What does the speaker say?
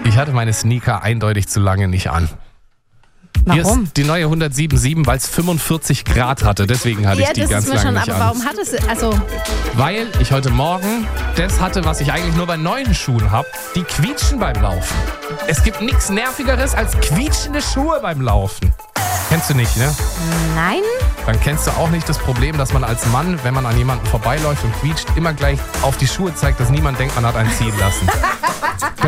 Ich hatte meine Sneaker eindeutig zu lange nicht an. Hier Warum? ist die neue 107.7, weil es 45 Grad hatte. Deswegen hatte ich die ganz lange nicht an. Warum hat es, Weil ich heute Morgen das hatte, was ich eigentlich nur bei neuen Schuhen habe. Die quietschen beim Laufen. Es gibt nichts Nervigeres als quietschende Schuhe beim Laufen. Kennst du nicht, ne? nein? Dann kennst du auch nicht das Problem, dass man als Mann, wenn man an jemanden vorbeiläuft und quietscht, immer gleich auf die Schuhe zeigt, dass niemand denkt, man hat einen ziehen lassen.